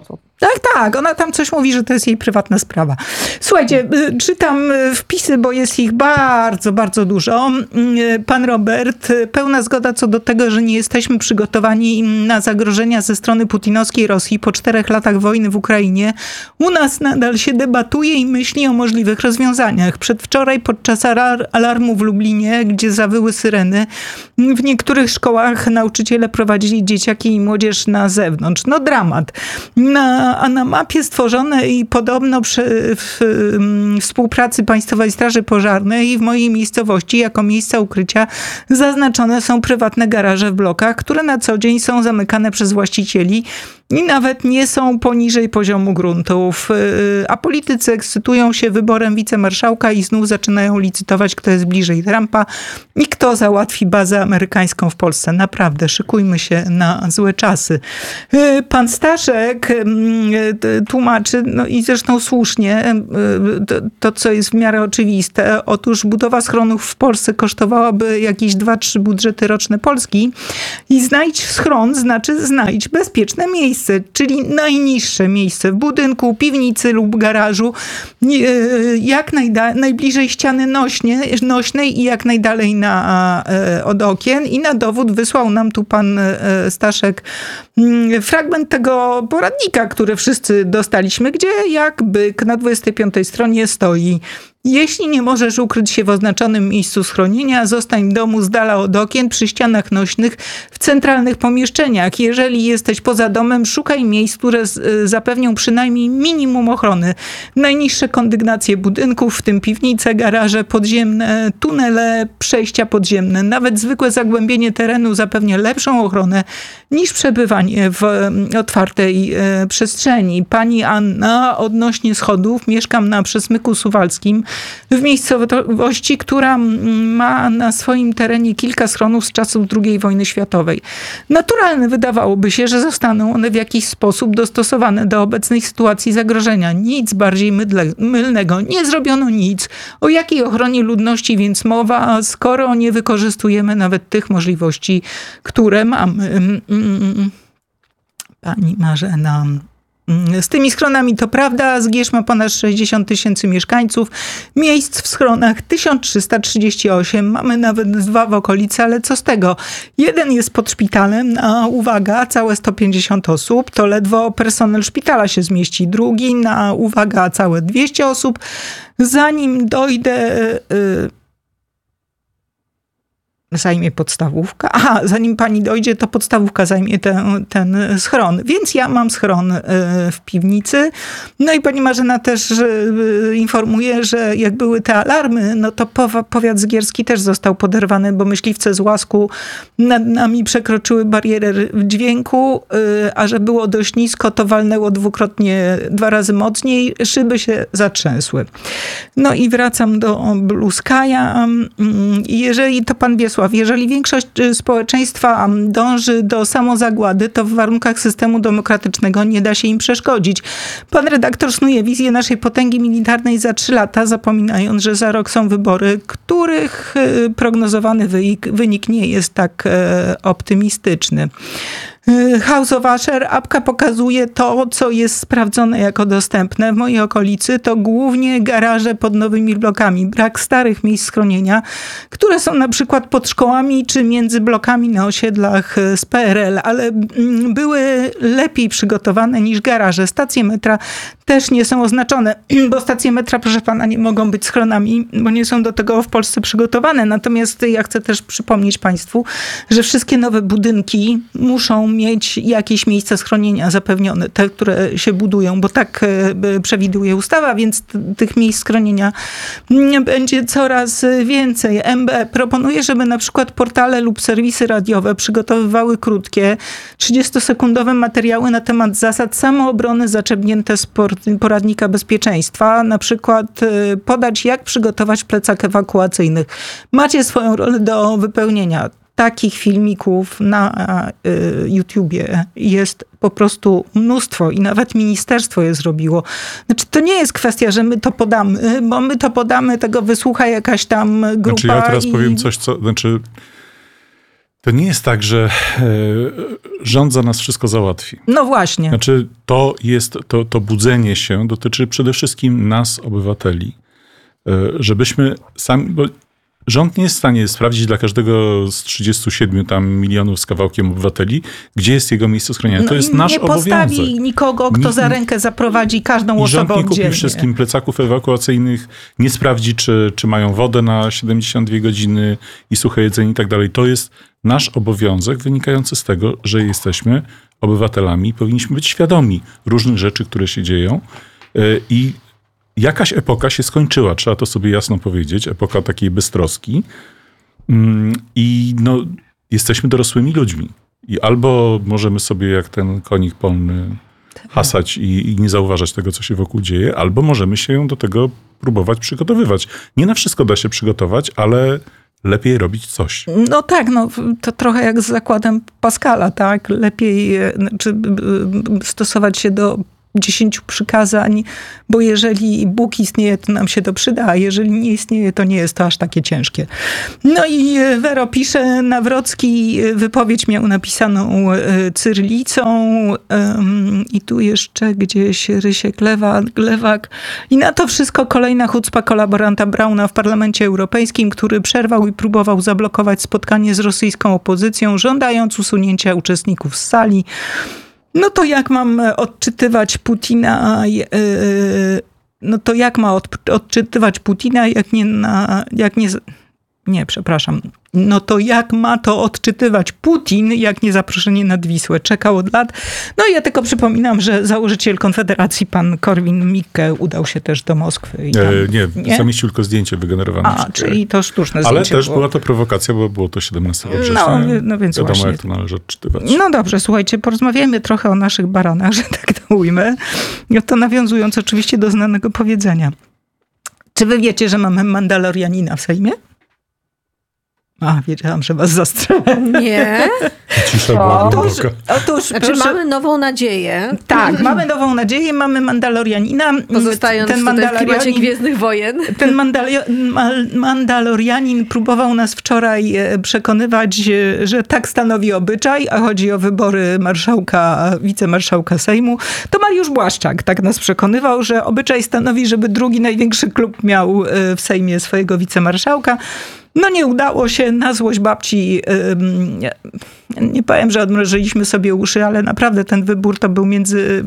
Tak, tak, ona tam coś mówi, że to jest jej prywatna sprawa. Słuchajcie, czytam wpisy, bo jest ich bardzo, bardzo dużo. Pan Robert, pełna zgoda co do tego, że nie jesteśmy przygotowani na zagrożenia ze strony putinowskiej Rosji po czterech latach wojny w Ukrainie. U nas nadal się debatuje i myśli o możliwych rozwiązaniach. Przedwczoraj podczas alarmu w Lublinie, gdzie zawyły syreny, w niektórych szkołach nauczyciele prowadzili dzieciaki i młodzież na zewnątrz. No dramat. Na, a na mapie stworzonej podobno przy w, w współpracy Państwowej Straży Pożarnej w mojej miejscowości jako miejsca ukrycia zaznaczone są prywatne garaże w blokach, które na co dzień są zamykane przez właścicieli i nawet nie są poniżej poziomu gruntów. A politycy ekscytują się wyborem wicemarszałka i znów zaczynają licytować, kto jest bliżej Trumpa i kto załatwi bazę amerykańską w Polsce. Naprawdę, szykujmy się na złe czasy. Pan Staszek tłumaczy, no i zresztą słusznie, to, to co jest w miarę oczywiste. Otóż budowa schronów w Polsce kosztowałaby jakieś dwa trzy budżety roczne Polski i znajdź schron znaczy znajdź bezpieczne miejsce. Czyli najniższe miejsce w budynku, piwnicy lub garażu, jak najda- najbliżej ściany nośnie, nośnej i jak najdalej na, od okien. I na dowód wysłał nam tu pan Staszek fragment tego poradnika, który wszyscy dostaliśmy, gdzie jak byk na dwudziestej piątej stronie stoi: jeśli nie możesz ukryć się w oznaczonym miejscu schronienia, zostań w domu z dala od okien, przy ścianach nośnych, w centralnych pomieszczeniach. Jeżeli jesteś poza domem, szukaj miejsc, które z, zapewnią przynajmniej minimum ochrony. Najniższe kondygnacje budynków, w tym piwnice, garaże podziemne, tunele, przejścia podziemne. Nawet zwykłe zagłębienie terenu zapewnia lepszą ochronę niż przebywanie w otwartej e, przestrzeni. Pani Anna odnośnie schodów. Mieszkam na Przesmyku Suwalskim, w miejscowości, która ma na swoim terenie kilka schronów z czasów drugiej wojny światowej. Naturalne wydawałoby się, że zostaną one w jakiś sposób dostosowane do obecnej sytuacji zagrożenia. Nic bardziej mydle, mylnego. Nie zrobiono nic. O jakiej ochronie ludności więc mowa, skoro nie wykorzystujemy nawet tych możliwości, które mamy? Pani Marzena. Z tymi schronami to prawda, Zgierz ma ponad sześćdziesiąt tysięcy mieszkańców, miejsc w schronach tysiąc trzysta trzydzieści osiem, mamy nawet dwa w okolicy, ale co z tego? Jeden jest pod szpitalem, a uwaga, całe sto pięćdziesiąt osób, to ledwo personel szpitala się zmieści. Drugi na, uwaga, całe dwieście osób. Zanim dojdę... Yy, zajmie podstawówka. Aha, zanim pani dojdzie, to podstawówka zajmie ten, ten schron. Więc ja mam schron w piwnicy. No i pani Marzena też informuje, że jak były te alarmy, no to powiat zgierski też został poderwany, bo myśliwce z Łasku nad nami przekroczyły barierę dźwięku, a że było dość nisko, to walnęło dwukrotnie, dwa razy mocniej, szyby się zatrzęsły. No i wracam do Blue Sky'a. Jeżeli to pan Wiesław, jeżeli większość społeczeństwa dąży do samozagłady, to w warunkach systemu demokratycznego nie da się im przeszkodzić. Pan redaktor snuje wizję naszej potęgi militarnej za trzy lata, zapominając, że za rok są wybory, których prognozowany wynik, wynik nie jest tak optymistyczny. House of Usher, apka pokazuje to, co jest sprawdzone jako dostępne. W mojej okolicy to głównie garaże pod nowymi blokami. Brak starych miejsc schronienia, które są na przykład pod szkołami czy między blokami na osiedlach z P R L, ale były lepiej przygotowane niż garaże. Stacje metra też nie są oznaczone, bo stacje metra, proszę pana, nie mogą być schronami, bo nie są do tego w Polsce przygotowane. Natomiast ja chcę też przypomnieć państwu, że wszystkie nowe budynki muszą mieć jakieś miejsca schronienia zapewnione, te, które się budują, bo tak przewiduje ustawa, więc t- tych miejsc schronienia będzie coraz więcej. M B proponuje, żeby na przykład portale lub serwisy radiowe przygotowywały krótkie, trzydziestosekundowe materiały na temat zasad samoobrony zaczerpnięte z poradnika bezpieczeństwa. Na przykład podać, jak przygotować plecak ewakuacyjny. Macie swoją rolę do wypełnienia. Takich filmików na y, YouTubie jest po prostu mnóstwo i nawet ministerstwo je zrobiło. Znaczy, to nie jest kwestia, że my to podamy, bo my to podamy, tego wysłucha jakaś tam grupa. Znaczy, ja teraz i... powiem coś, co... Znaczy, To nie jest tak, że e, rząd za nas wszystko załatwi. No właśnie. Znaczy, to jest, to, to budzenie się dotyczy przede wszystkim nas, obywateli, e, żebyśmy sami, bo rząd nie jest w stanie sprawdzić dla każdego z trzydziestu siedmiu tam milionów z kawałkiem obywateli, gdzie jest jego miejsce schronienia. No to jest i nasz nie obowiązek. postawi nikogo, kto Ni- za rękę zaprowadzi każdą I osobę rząd nie kupi oddzielnie. wszystkim plecaków ewakuacyjnych, nie sprawdzi, czy, czy mają wodę na siedemdziesiąt dwie godziny i suche jedzenie i tak dalej. To jest nasz obowiązek wynikający z tego, że jesteśmy obywatelami i powinniśmy być świadomi różnych rzeczy, które się dzieją. Yy, I jakaś epoka się skończyła, trzeba to sobie jasno powiedzieć, epoka takiej beztroski. Yy, I no, jesteśmy dorosłymi ludźmi. I albo możemy sobie jak ten konik polny hasać i, i nie zauważać tego, co się wokół dzieje, albo możemy się do tego próbować przygotowywać. Nie na wszystko da się przygotować, ale lepiej robić coś. No tak, no to trochę jak z zakładem Pascala, tak? Lepiej e, znaczy, b- b- stosować się do dziesięciu przykazań, bo jeżeli Bóg istnieje, to nam się to przyda, a jeżeli nie istnieje, to nie jest to aż takie ciężkie. No i Wero pisze, Nawrocki wypowiedź miał napisaną e, cyrylicą em, i tu jeszcze gdzieś Rysiek Lewak, Lewak. I na to wszystko kolejna chucpa kolaboranta Brauna w Parlamencie Europejskim, który przerwał i próbował zablokować spotkanie z rosyjską opozycją, żądając usunięcia uczestników z sali. No to jak mam odczytywać Putina, no to jak ma od, odczytywać Putina, jak nie na, jak nie, nie, przepraszam. No to jak ma to odczytywać Putin, jak nie zaproszenie nad Wisłę? Czekał od lat. No i ja tylko przypominam, że założyciel Konfederacji, pan Korwin-Mikke, udał się też do Moskwy. I tam, E, nie, nie? zamieścił tylko zdjęcie wygenerowane. A, czyli to sztuczne Ale zdjęcie też było. była to prowokacja, bo było to siedemnastego września. No, no więc Wiadomo, właśnie. jak to należy odczytywać. No dobrze, słuchajcie, porozmawiajmy trochę o naszych baranach, że tak to ujmę. I to nawiązując oczywiście do znanego powiedzenia. Czy wy wiecie, że mamy Mandalorianina w Sejmie? A, wiedziałam, że was zastrzelę. Nie. Cisza była Otóż, głęboka. otóż Znaczy proszę, mamy nową nadzieję. tak, mamy nową nadzieję, mamy Mandalorianina. Pozostając ten tutaj w klimacie Mandalorianin, Gwiezdnych Wojen. ten Mandalio- Mal- Mandalorianin próbował nas wczoraj e, przekonywać, e, że tak stanowi obyczaj, a chodzi o wybory marszałka, wicemarszałka Sejmu. To Mariusz Błaszczak tak nas przekonywał, że obyczaj stanowi, żeby drugi największy klub miał e, w Sejmie swojego wicemarszałka. No nie udało się, na złość babci, ym, nie, nie powiem, że odmrożyliśmy sobie uszy, ale naprawdę ten wybór to był między,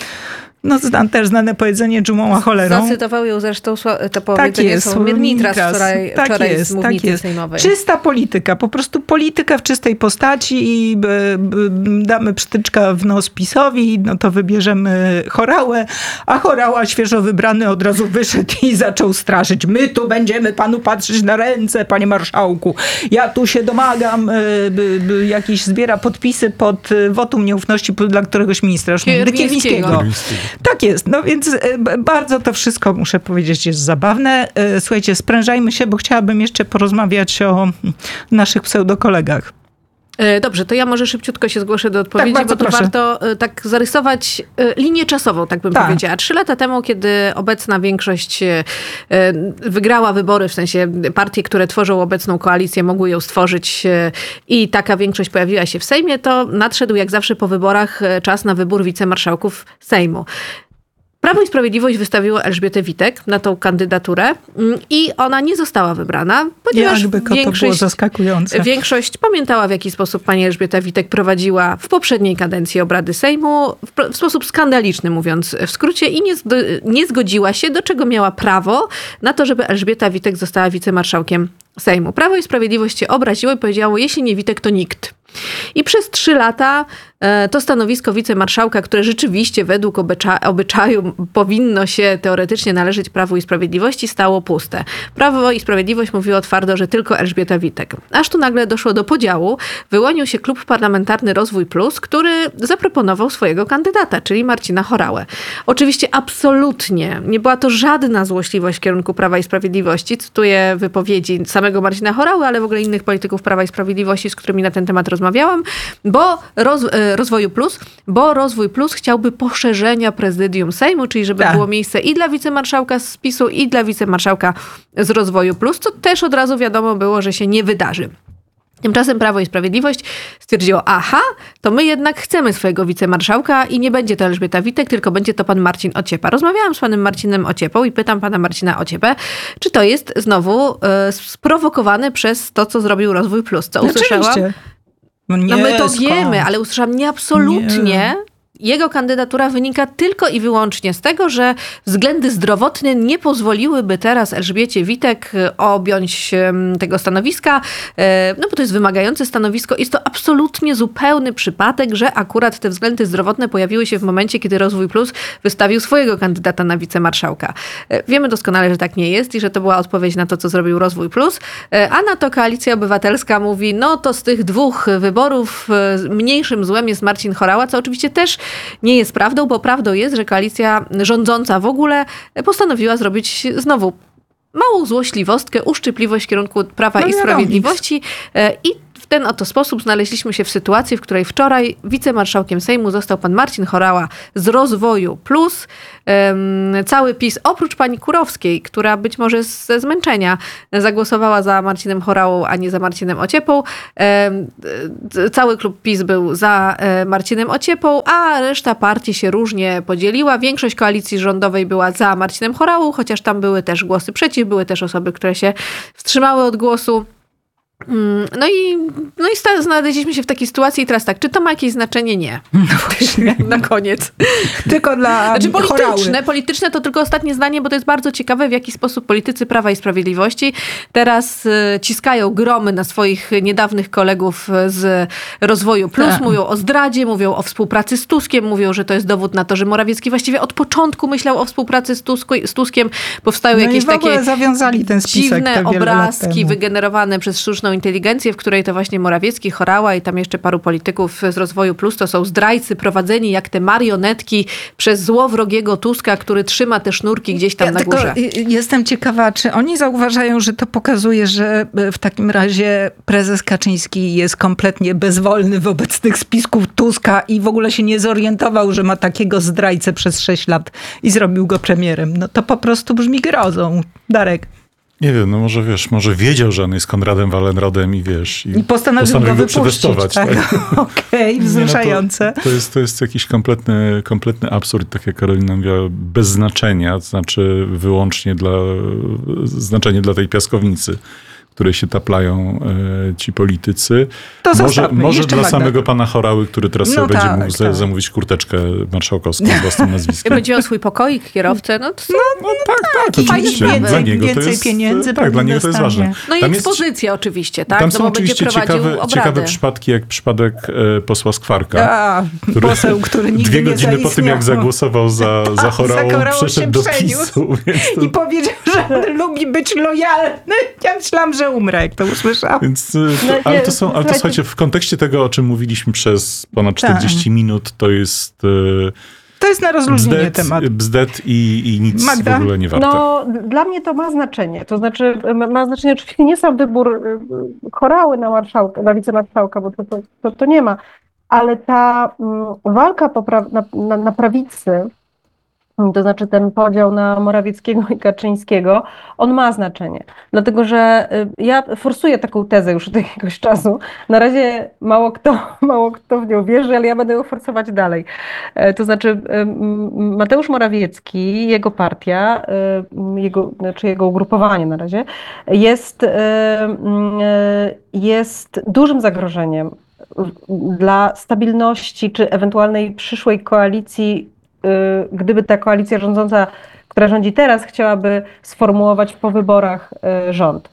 no znam też znane powiedzenie, dżumą a cholerą. Zacytował ją zresztą to powiedzenie Tak jest, Sławomir Nitras wczoraj, tak wczoraj jest, z mównicy tak jest. sejmowej. Czysta polityka, po prostu polityka w czystej postaci i b, b, damy psztyczka w nos PiS-owi, no to wybierzemy Horałę, a Horała świeżo wybrany od razu wyszedł i zaczął straszyć. My tu będziemy panu patrzeć na ręce, panie marszałku. Ja tu się domagam, y, y, y, jakiś zbiera podpisy pod y, wotum nieufności dla któregoś ministra. Już mówię, Kierwińskiego. Kierwińskiego. Tak jest, no więc y, b- bardzo to wszystko, muszę powiedzieć, jest zabawne. Y, Słuchajcie, sprężajmy się, bo chciałabym jeszcze porozmawiać o naszych pseudokolegach. E, Dobrze, to ja może szybciutko się zgłoszę do odpowiedzi, bardzo bo to proszę. warto e, tak zarysować e, linię czasową, tak bym Tak. powiedziała. Trzy lata temu, kiedy obecna większość e, e, wygrała wybory, w sensie partie, które tworzą obecną koalicję, mogły ją stworzyć e, i taka większość pojawiła się w Sejmie, to nadszedł jak zawsze po wyborach e, czas na wybór wicemarszałków Sejmu. Prawo i Sprawiedliwość wystawiło Elżbietę Witek na tą kandydaturę mm, i ona nie została wybrana, ponieważ Jakby to było większość, zaskakujące. większość pamiętała, w jaki sposób pani Elżbieta Witek prowadziła w poprzedniej kadencji obrady Sejmu, w, pro- w sposób skandaliczny, mówiąc w skrócie, i nie, zdo- nie zgodziła się, do czego miała prawo, na to, żeby Elżbieta Witek została wicemarszałkiem Sejmu. Prawo i Sprawiedliwość się obraziło i powiedziało, jeśli nie Witek, to nikt. I przez trzy lata e, to stanowisko wicemarszałka, które rzeczywiście według obycza- obyczaju powinno się teoretycznie należeć Prawu i Sprawiedliwości, stało puste. Prawo i Sprawiedliwość mówiło twardo, że tylko Elżbieta Witek. Aż tu nagle doszło do podziału. Wyłonił się Klub Parlamentarny Rozwój Plus, który zaproponował swojego kandydata, czyli Marcina Horałę. Oczywiście absolutnie nie była to żadna złośliwość w kierunku Prawa i Sprawiedliwości. Cytuję wypowiedzi samego Marcina Horały, ale w ogóle innych polityków Prawa i Sprawiedliwości, z którymi na ten temat rozmawiałam, bo roz, Rozwoju Plus, bo Rozwój Plus chciałby poszerzenia prezydium Sejmu, czyli żeby Tak. było miejsce i dla wicemarszałka z PiSu, i dla wicemarszałka z Rozwoju Plus, co też od razu wiadomo było, że się nie wydarzy. Tymczasem Prawo i Sprawiedliwość stwierdziło, aha, to my jednak chcemy swojego wicemarszałka i nie będzie to Elżbieta Witek, tylko będzie to pan Marcin Ociepa. Rozmawiałam z panem Marcinem Ociepą i pytam pana Marcina Ociepę, czy to jest znowu y, sprowokowane przez to, co zrobił Rozwój Plus. Co usłyszałam? Oczywiście. No, nie, no my to skąd? wiemy, ale usłyszałam nie absolutnie. Nie. Jego kandydatura wynika tylko i wyłącznie z tego, że względy zdrowotne nie pozwoliłyby teraz Elżbiecie Witek objąć tego stanowiska, no bo to jest wymagające stanowisko. Jest to absolutnie zupełny przypadek, że akurat te względy zdrowotne pojawiły się w momencie, kiedy Rozwój Plus wystawił swojego kandydata na wicemarszałka. Wiemy doskonale, że tak nie jest i że to była odpowiedź na to, co zrobił Rozwój Plus, a na to Koalicja Obywatelska mówi, no to z tych dwóch wyborów mniejszym złem jest Marcin Horała, co oczywiście też nie jest prawdą, bo prawdą jest, że koalicja rządząca w ogóle postanowiła zrobić znowu małą złośliwostkę, uszczypliwość w kierunku Prawa no i Sprawiedliwości i w ten oto sposób znaleźliśmy się w sytuacji, w której wczoraj wicemarszałkiem Sejmu został pan Marcin Horała z Rozwoju Plus. Cały PiS, oprócz pani Kurowskiej, która być może ze zmęczenia zagłosowała za Marcinem Horałą, a nie za Marcinem Ociepą. Cały klub PiS był za Marcinem Ociepą, a reszta partii się różnie podzieliła. Większość koalicji rządowej była za Marcinem Horałą, chociaż tam były też głosy przeciw, były też osoby, które się wstrzymały od głosu. No i, no i sta- znaleźliśmy się w takiej sytuacji i teraz tak, czy to ma jakieś znaczenie? Nie. No właśnie. Na koniec. Tylko dla Znaczy polityczne, Horały. polityczne to tylko ostatnie zdanie, bo to jest bardzo ciekawe, w jaki sposób politycy Prawa i Sprawiedliwości teraz y, ciskają gromy na swoich niedawnych kolegów z Rozwoju Plus. Tak. Mówią o zdradzie, mówią o współpracy z Tuskiem, mówią, że to jest dowód na to, że Morawiecki właściwie od początku myślał o współpracy z, Tusku, z Tuskiem. Powstają No jakieś i w ogóle takie zawiązali ten spisek dziwne te wiele lat obrazki temu. wygenerowane przez sztuczną inteligencję, w której to właśnie Morawiecki, Horała i tam jeszcze paru polityków z Rozwoju Plus to są zdrajcy prowadzeni jak te marionetki przez złowrogiego Tuska, który trzyma te sznurki gdzieś tam Ja na tylko górze. jestem ciekawa, czy oni zauważają, że to pokazuje, że w takim razie prezes Kaczyński jest kompletnie bezwolny wobec tych spisków Tuska i w ogóle się nie zorientował, że ma takiego zdrajcę przez sześć lat i zrobił go premierem. No to po prostu brzmi grozą. Darek. Nie wiem, no może wiesz, może wiedział, że on jest Konradem Wallenrodem i wiesz... I, I postanowił, postanowił go go wypuścić. przetestować. Tak? Tak? Okej, Nie, no wzruszające. to, to, jest, to jest jakiś kompletny, kompletny absurd, tak jak Karolina mówiła, bez znaczenia, to znaczy wyłącznie dla, znaczenie dla tej piaskownicy, której się taplają e, ci politycy. To może zostawmy. może Jeszcze dla Magda. samego pana Horały, który teraz No sobie będzie tak, mógł za, tak. zamówić kurteczkę marszałkowską z własnym nazwiskiem. Będzie miał swój pokoik, kierowcę, no to No tak, tak, I oczywiście. więcej- Dla niego to więcej jest, pieniędzy tak, dla niego to jest dostanie. ważne. no i Tam jest- ekspozycja oczywiście, tak? Tam No są bo będzie oczywiście prowadził ciekawe, obrady. ciekawe przypadki, jak przypadek e, posła Skwarka. A, który poseł, który nigdy Dwie nie godziny po tym, jak zaistniał. zagłosował za, za Za Horałą, Horałą się przeszedł do przeniósł. PiSu. Więc, to, I powiedział, że on lubi być lojalny. Ja myślałam, że umrę, jak to usłyszałam. więc, e, to, No, ale nie, to są, ale to słuchajcie- słuchajcie, w kontekście tego, o czym mówiliśmy przez ponad Tak. czterdzieści minut, to jest e, To jest na rozluźnienie bzdet, temat. bzdet i, i nic Magda? w ogóle nie warte. No, dla mnie to ma znaczenie. To znaczy, ma- ma znaczenie oczywiście nie sam wybór y, y, Horały na marszałka, na wicemarszałka, bo to, to, to, to nie ma, ale ta mm, walka po pra- na, na, na prawicy, to znaczy ten podział na Morawieckiego i Kaczyńskiego, on ma znaczenie. Dlatego, że y, ja forsuję taką tezę już od jakiegoś czasu. Na razie mało kto, mało kto w nią wierzy, ale ja będę ją forsować dalej. E, To znaczy y, m, Mateusz Morawiecki, jego partia, y, jego, znaczy jego ugrupowanie na razie, jest, y, y, jest dużym zagrożeniem dla stabilności czy ewentualnej przyszłej koalicji, gdyby ta koalicja rządząca, która rządzi teraz, chciałaby sformułować po wyborach rząd.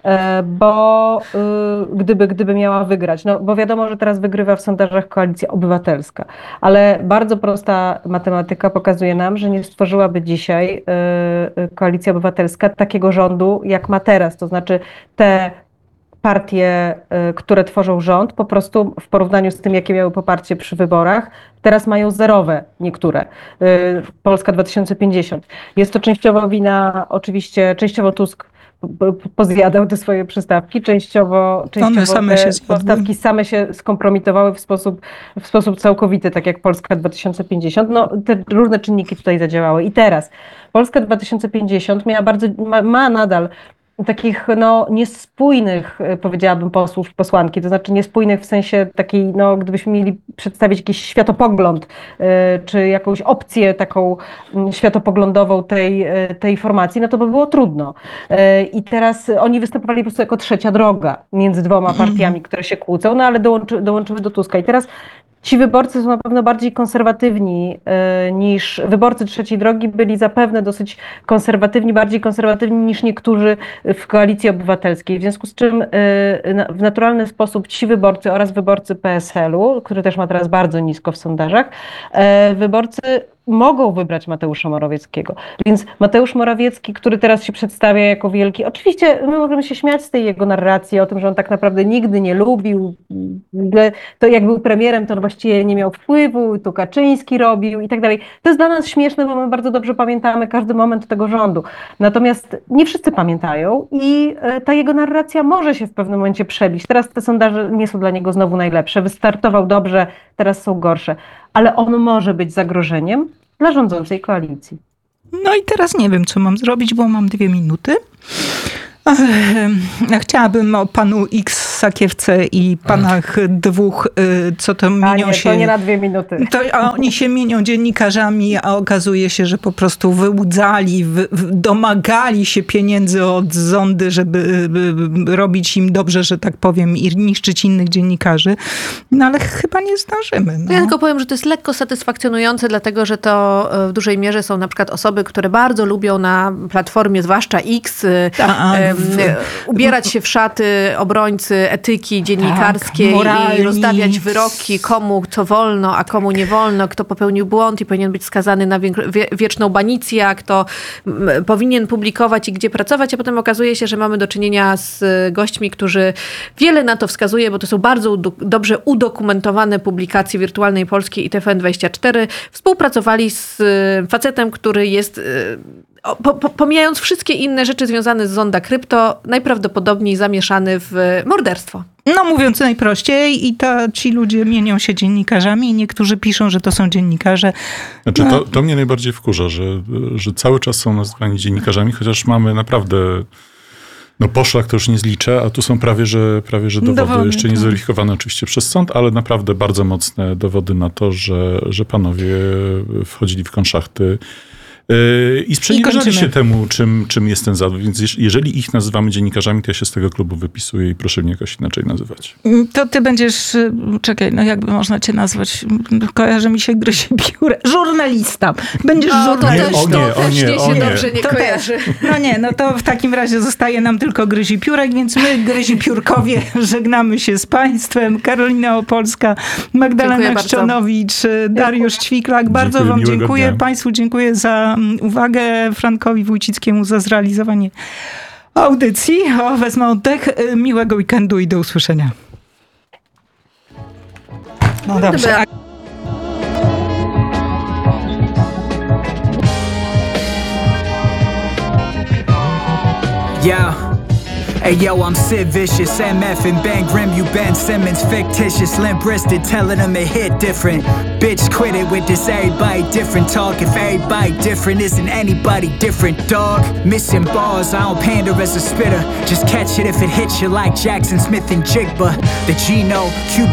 Bo gdyby, gdyby miała wygrać, no bo wiadomo, że teraz wygrywa w sondażach Koalicja Obywatelska, ale bardzo prosta matematyka pokazuje nam, że nie stworzyłaby dzisiaj Koalicja Obywatelska takiego rządu, jak ma teraz, to znaczy te partie, które tworzą rząd, po prostu w porównaniu z tym, jakie miały poparcie przy wyborach, teraz mają zerowe niektóre. Polska dwa tysiące pięćdziesiąt. Jest to częściowo wina, oczywiście, częściowo Tusk pozjadał te swoje przystawki, częściowo, częściowo same te się zjadły. przystawki same się skompromitowały w sposób, w sposób całkowity, tak jak Polska dwa tysiące pięćdziesiąt. No, te różne czynniki tutaj zadziałały. I teraz Polska dwa tysiące pięćdziesiąt miała bardzo, ma, ma nadal takich no, niespójnych, powiedziałabym, posłów i posłanki, to znaczy niespójnych w sensie takiej, no, gdybyśmy mieli przedstawić jakiś światopogląd, czy jakąś opcję taką światopoglądową tej, tej formacji, no to by było trudno. I teraz oni występowali po prostu jako trzecia droga między dwoma partiami, które się kłócą, no ale dołączy, dołączyły do Tuska. I teraz ci wyborcy są na pewno bardziej konserwatywni y, niż wyborcy trzeciej drogi byli zapewne dosyć konserwatywni, bardziej konserwatywni niż niektórzy w Koalicji Obywatelskiej. W związku z czym y, na, w naturalny sposób ci wyborcy oraz wyborcy P S L u, który też ma teraz bardzo nisko w sondażach, y, wyborcy mogą wybrać Mateusza Morawieckiego. Więc Mateusz Morawiecki, który teraz się przedstawia jako wielki, oczywiście my możemy się śmiać z tej jego narracji o tym, że on tak naprawdę nigdy nie lubił, to jak był premierem, to on właściwie nie miał wpływu, to Kaczyński robił i tak dalej. To jest dla nas śmieszne, bo my bardzo dobrze pamiętamy każdy moment tego rządu. Natomiast nie wszyscy pamiętają i ta jego narracja może się w pewnym momencie przebić. Teraz te sondaże nie są dla niego znowu najlepsze. Wystartował dobrze, teraz są gorsze. Ale on może być zagrożeniem dla rządzącej koalicji. No i teraz nie wiem, co mam zrobić, bo mam dwie minuty. Chciałabym o panu X Sakiewce i panach dwóch, co to mienią a nie, się... to nie na dwie minuty. To, a oni się mienią dziennikarzami, a okazuje się, że po prostu wyłudzali, wy, domagali się pieniędzy od zondy, żeby by, robić im dobrze, że tak powiem, i niszczyć innych dziennikarzy. No ale chyba nie zdążymy. No. Ja tylko powiem, że to jest lekko satysfakcjonujące, dlatego że to w dużej mierze są na przykład osoby, które bardzo lubią na platformie, zwłaszcza X, A, w, ubierać się w szaty obrońcy etyki dziennikarskiej tak, i rozdawiać wyroki, komu co wolno, a komu nie wolno, kto popełnił błąd i powinien być skazany na wie, wieczną banicję, a kto m, powinien publikować i gdzie pracować, a potem okazuje się, że mamy do czynienia z gośćmi, którzy wiele na to wskazuje, bo to są bardzo udo- dobrze udokumentowane publikacje Wirtualnej Polski i T V N dwadzieścia cztery, współpracowali z facetem, który jest... Po, po, pomijając wszystkie inne rzeczy związane z Zonda Krypto, najprawdopodobniej zamieszany w morderstwo. No mówiąc najprościej, i to ci ludzie mienią się dziennikarzami i niektórzy piszą, że to są dziennikarze. Znaczy no. to, to mnie najbardziej wkurza, że, że cały czas są nazywani dziennikarzami, chociaż mamy naprawdę... No poszlak to już nie zliczę, a tu są prawie, że, prawie, że dowody, dowody jeszcze tak. nie zweryfikowane oczywiście przez sąd, ale naprawdę bardzo mocne dowody na to, że, że panowie wchodzili w konszachty i sprzeniewierzali się temu, czym, czym jest ten zawód. Więc jeżeli ich nazywamy dziennikarzami, to ja się z tego klubu wypisuję i proszę mnie jakoś inaczej nazywać. To ty będziesz, czekaj, no jakby można cię nazwać, kojarzy mi się gryzie pióra, żurnalista. Będziesz O, żurnalistą. to też, Nie, to o też nie, nie o się nie. dobrze nie To kojarzy. też. No nie, no to w takim razie zostaje nam tylko gryzi piórek, więc my, gryzi piórkowie, żegnamy się z państwem. Karolina Opolska, Magdalena Dziękuję Chrzczonowicz, Dariusz Ćwiklak. Bardzo Dziękuję, wam miłego dziękuję. dnia. Państwu dziękuję za uwagę, Frankowi Wójcickiemu za zrealizowanie audycji. O, wezmę oddech. Miłego weekendu i do usłyszenia. No dobrze. Dobra. Yeah. Hey yo, I'm Sid Vicious, M F and Ben Grimm, you Ben Simmons, fictitious, limp-wristed, telling them it hit different. Bitch, quit it with this everybody different talk. If everybody different, isn't anybody different, dog? Missing bars, I don't pander as a spitter. Just catch it if it hits you like Jackson Smith and Jigba. The Geno, Cuban